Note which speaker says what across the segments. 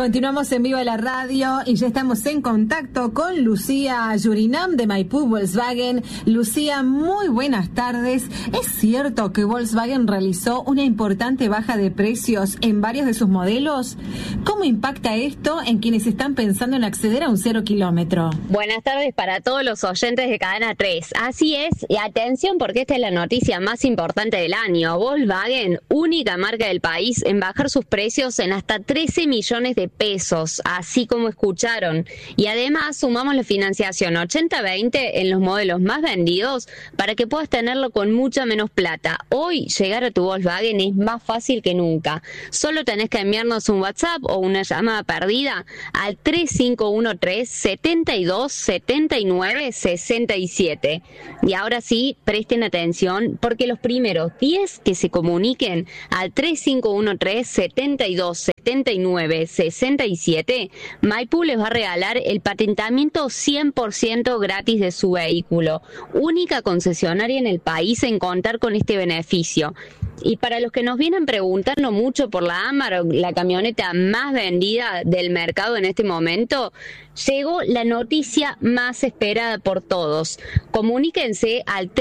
Speaker 1: Continuamos en Viva la Radio y ya estamos en contacto con Lucía Yurinam de Maipú Volkswagen. Lucía, muy buenas tardes. ¿Es cierto que Volkswagen realizó una importante baja de precios en varios de sus modelos? ¿Cómo impacta esto en quienes están pensando en acceder a un 0 kilómetro?
Speaker 2: Buenas tardes para todos los oyentes de Cadena 3. Así es, y atención porque esta es la noticia más importante del año. Volkswagen, única marca del país en bajar sus precios en hasta 13 millones de pesos, así como escucharon. Y además sumamos la financiación 80-20 en los modelos más vendidos para que puedas tenerlo con mucha menos plata. Hoy llegar a tu Volkswagen es más fácil que nunca. Solo tenés que enviarnos un WhatsApp o una llamada perdida al 3513-7279-67. Y ahora sí, presten atención porque los primeros 10 que se comuniquen al 3513-7279-67, Maipú les va a regalar el patentamiento 100% gratis de su vehículo. Única concesionaria en el país en contar con este beneficio. Y para los que nos vienen preguntando mucho por la Amarok, la camioneta más vendida del mercado en este momento, llegó la noticia más esperada por todos. Comuníquense al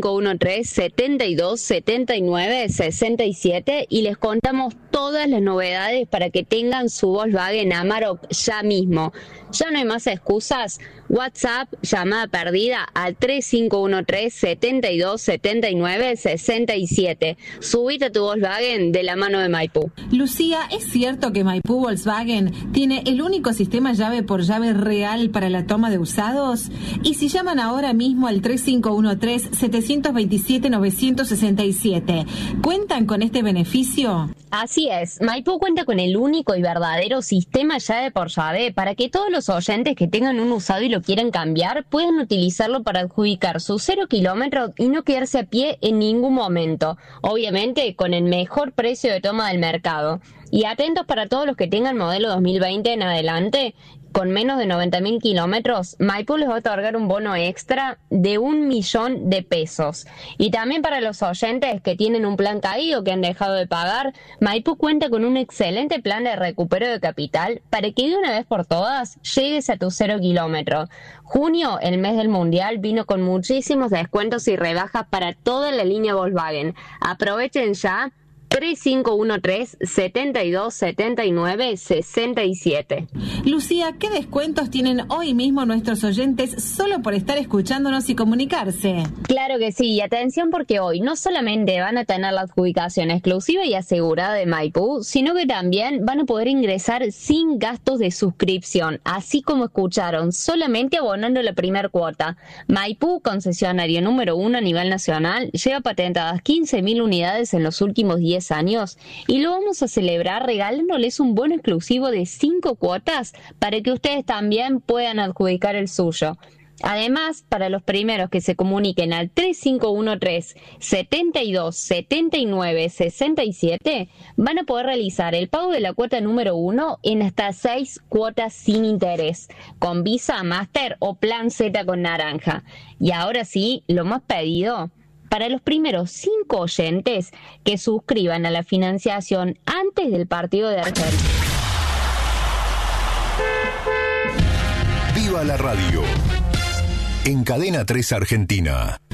Speaker 2: 3513-7279-67 y les contamos todas las novedades para que tengan su Volkswagen Amarok ya mismo. Ya no hay más excusas. WhatsApp, llamada perdida al 3513-7279-67. Subite a tu Volkswagen de la mano de Maipú.
Speaker 1: Lucía, ¿es cierto que Maipú Volkswagen tiene el único sistema llave por llave real para la toma de usados? Y si llaman ahora mismo al 3513-727-967, ¿cuentan con este beneficio?
Speaker 2: Así es, Maipú cuenta con el único y verdadero sistema llave por llave para que todos los oyentes que tengan un usado y lo quieran cambiar puedan utilizarlo para adjudicar su 0 kilómetros y no quedarse a pie en ningún momento, obviamente con el mejor precio de toma del mercado. Y atentos para todos los que tengan modelo 2020 en adelante, con menos de 90.000 kilómetros, Maipú les va a otorgar un bono extra de 1.000.000 de pesos. Y también para los oyentes que tienen un plan caído, que han dejado de pagar, Maipú cuenta con un excelente plan de recupero de capital para que de una vez por todas llegues a tu 0 kilómetros. Junio, el mes del Mundial, vino con muchísimos descuentos y rebajas para toda la línea Volkswagen. Aprovechen ya. 3513-7279-67.
Speaker 1: Lucía, ¿qué descuentos tienen hoy mismo nuestros oyentes solo por estar escuchándonos y comunicarse?
Speaker 2: Claro que sí, y atención porque hoy no solamente van a tener la adjudicación exclusiva y asegurada de Maipú, sino que también van a poder ingresar sin gastos de suscripción, así como escucharon, solamente abonando la primera cuota. Maipú, concesionario número 1 a nivel nacional, lleva patentadas 15.000 unidades en los últimos 10 años y lo vamos a celebrar regalándoles un bono exclusivo de 5 cuotas para que ustedes también puedan adjudicar el suyo. Además, para los primeros que se comuniquen al 3513-7279-67, van a poder realizar el pago de la cuota número 1 en hasta 6 cuotas sin interés, con Visa, Master o Plan Z con naranja. Y ahora sí, lo más pedido, para los primeros 5 oyentes que suscriban a la financiación antes del partido de Argentina.
Speaker 3: Viva la radio. En Cadena 3 Argentina.